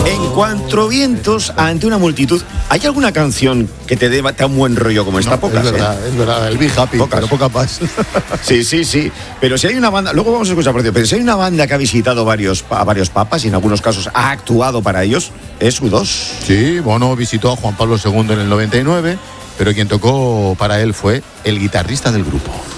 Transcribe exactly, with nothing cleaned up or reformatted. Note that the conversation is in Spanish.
En cuanto vientos ante una multitud, ¿hay alguna canción que te dé un buen rollo como esta? No, Pocas, es verdad, ¿eh? es verdad, el Be Happy, Pocas. pero poca paz. Sí, sí, sí. Pero si hay una banda, luego vamos a escuchar, por cierto, pero si hay una banda que ha visitado varios, a varios papas y en algunos casos ha actuado para ellos, es U dos. Sí, Bono visitó a Juan Pablo segundo en el noventa y nueve, pero quien tocó para él fue el guitarrista del grupo.